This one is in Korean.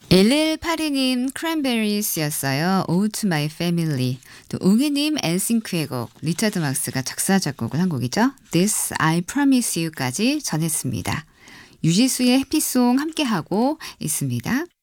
1182님 크랜베리스였어요. Ode to My Family. 또 웅이님 엔싱크의 곡 리차드 막스가 작사 작곡을 한 곡이죠. This I Promise You까지 전했습니다. 유지수의 해피송 함께하고 있습니다.